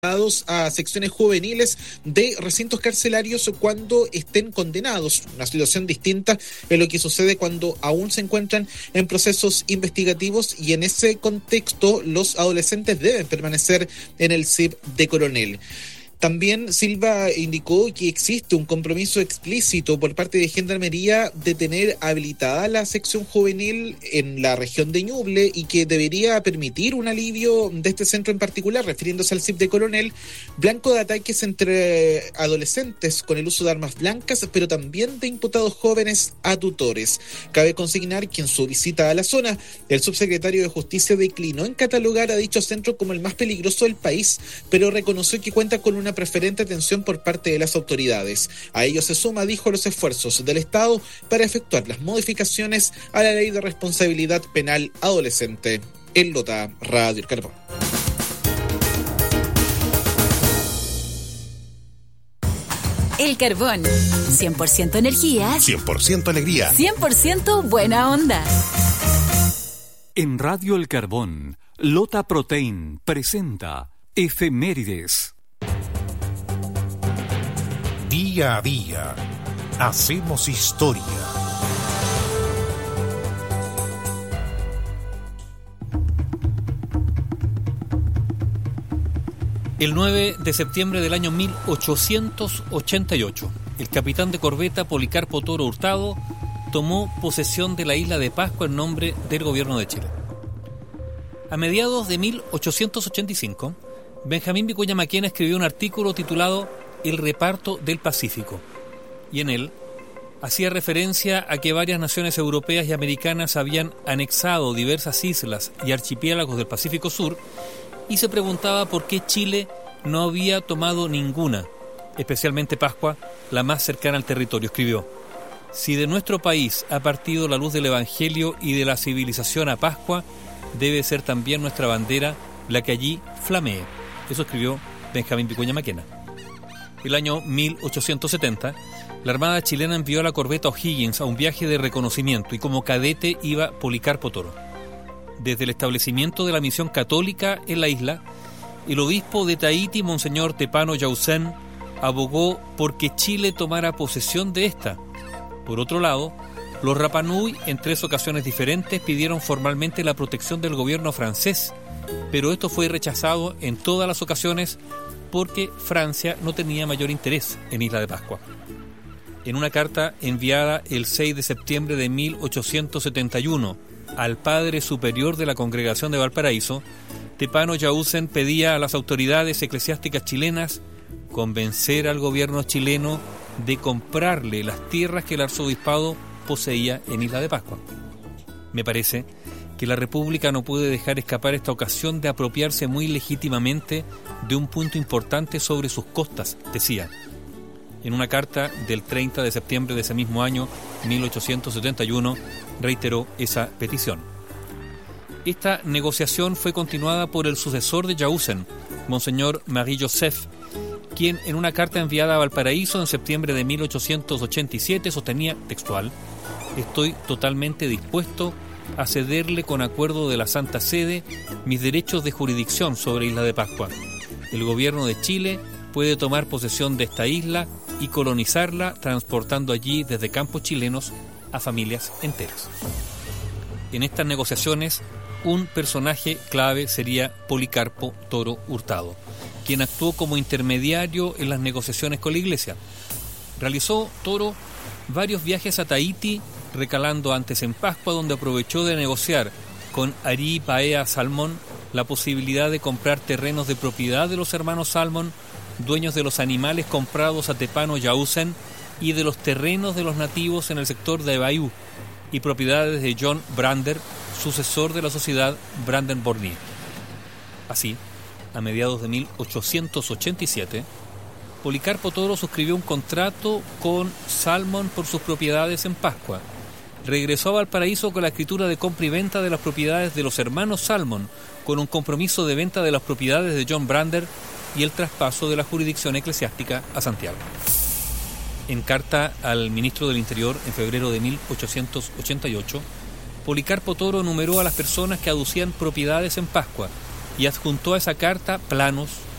a secciones juveniles de recintos carcelarios cuando estén condenados. Una situación distinta en lo que sucede cuando aún se encuentran en procesos investigativos, y en ese contexto los adolescentes deben permanecer en el CIP de Coronel. También Silva indicó que existe un compromiso explícito por parte de Gendarmería de tener habilitada la sección juvenil en la región de Ñuble y que debería permitir un alivio de este centro en particular, refiriéndose al CIP de Coronel, blanco de ataques entre adolescentes con el uso de armas blancas, pero también de imputados jóvenes a tutores. Cabe consignar que en su visita a la zona, el subsecretario de Justicia declinó en catalogar a dicho centro como el más peligroso del país, pero reconoció que cuenta con una preferente atención por parte de las autoridades. A ello se suma, dijo, los esfuerzos del Estado para efectuar las modificaciones a la Ley de Responsabilidad Penal Adolescente. En Lota, Radio El Carbón. El Carbón, 100% energía, 100% alegría, 100% buena onda. En Radio El Carbón, Lota Protein presenta Efemérides. Día a día, hacemos historia. El 9 de septiembre del año 1888, el capitán de corbeta Policarpo Toro Hurtado tomó posesión de la isla de Pascua en nombre del gobierno de Chile. A mediados de 1885, Benjamín Vicuña Maquena escribió un artículo titulado El reparto del Pacífico, y en él hacía referencia a que varias naciones europeas y americanas habían anexado diversas islas y archipiélagos del Pacífico Sur, y se preguntaba por qué Chile no había tomado ninguna, especialmente Pascua, la más cercana al territorio. Escribió: si de nuestro país ha partido la luz del Evangelio y de la civilización a Pascua, debe ser también nuestra bandera la que allí flamee. Eso escribió Benjamín Vicuña Maquena. El año 1870, la Armada chilena envió a la corbeta O'Higgins a un viaje de reconocimiento, y como cadete iba Policarpo Toro. Desde el establecimiento de la misión católica en la isla, el obispo de Tahití, Monseñor Tepano Yausen, abogó por que Chile tomara posesión de esta. Por otro lado, los Rapa Nui, en 3 ocasiones diferentes, pidieron formalmente la protección del gobierno francés, pero esto fue rechazado en todas las ocasiones porque Francia no tenía mayor interés en Isla de Pascua. En una carta enviada el 6 de septiembre de 1871 al Padre Superior de la Congregación de Valparaíso, Tepano Yausen pedía a las autoridades eclesiásticas chilenas convencer al gobierno chileno de comprarle las tierras que el arzobispado poseía en Isla de Pascua. Me parece que la República no puede dejar escapar esta ocasión de apropiarse muy legítimamente de un punto importante sobre sus costas, decía. En una carta del 30 de septiembre de ese mismo año, 1871, reiteró esa petición. Esta negociación fue continuada por el sucesor de Yausen, Monseñor Marie-Joseph, quien en una carta enviada a Valparaíso en septiembre de 1887 sostenía textual: estoy totalmente dispuesto a cederle con acuerdo de la Santa Sede mis derechos de jurisdicción sobre Isla de Pascua. El gobierno de Chile puede tomar posesión de esta isla y colonizarla, transportando allí desde campos chilenos a familias enteras. En estas negociaciones, un personaje clave sería Policarpo Toro Hurtado, quien actuó como intermediario en las negociaciones con la Iglesia. Realizó Toro varios viajes a Tahití, recalando antes en Pascua, donde aprovechó de negociar con Ari Paea Salmón la posibilidad de comprar terrenos de propiedad de los hermanos Salmón, dueños de los animales comprados a Tepano Yausen y de los terrenos de los nativos en el sector de Bayou, y propiedades de John Brander, sucesor de la sociedad Brander-Bornier. Así, a mediados de 1887, Policarpo Toro suscribió un contrato con Salmón por sus propiedades en Pascua. Regresó a Valparaíso con la escritura de compra y venta de las propiedades de los hermanos Salmón, con un compromiso de venta de las propiedades de John Brander y el traspaso de la jurisdicción eclesiástica a Santiago. En carta al ministro del Interior en febrero de 1888, Policarpo Toro enumeró a las personas que aducían propiedades en Pascua y adjuntó a esa carta planos,